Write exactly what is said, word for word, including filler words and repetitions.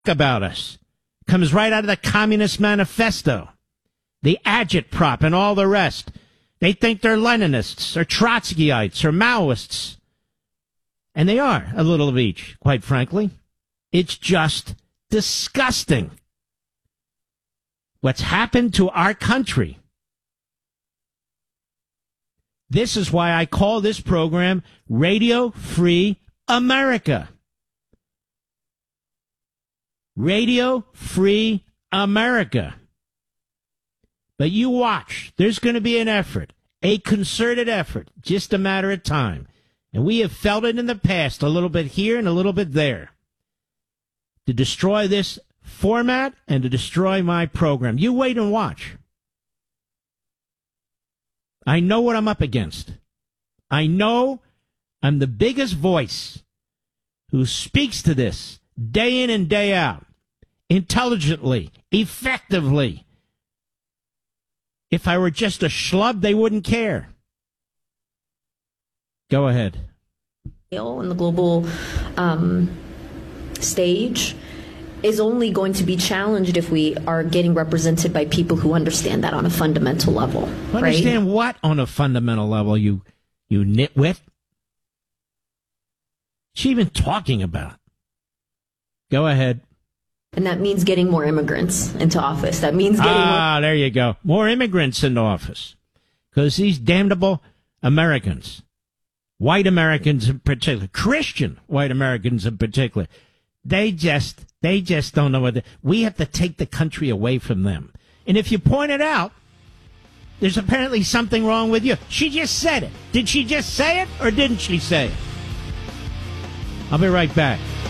about us. Comes right out of the Communist Manifesto. The agitprop and all the rest. They think they're Leninists or Trotskyites or Maoists. And they are a little of each, quite frankly. It's just disgusting what's happened to our country. This is why I call this program Radio Free America. Radio Free America. But you watch. There's going to be an effort, a concerted effort, just a matter of time. And we have felt it in the past, a little bit here and a little bit there, to destroy this format and to destroy my program. You wait and watch. I know what I'm up against. I know I'm the biggest voice who speaks to this day in and day out, intelligently, effectively. If I were just a schlub, they wouldn't care. Go ahead. In the global um, stage is only going to be challenged if we are getting represented by people who understand that on a fundamental level. Understand right? what on a fundamental level, you you nitwit? What's she even talking about? Go ahead. And that means getting more immigrants into office. That means getting ah, more... there you go. More immigrants into office. Because these damnable Americans, white Americans in particular, Christian white Americans in particular, they just, they just don't know what they, we have to take the country away from them. And if you point it out, there's apparently something wrong with you. She just said it. Did she just say it or didn't she say it? I'll be right back.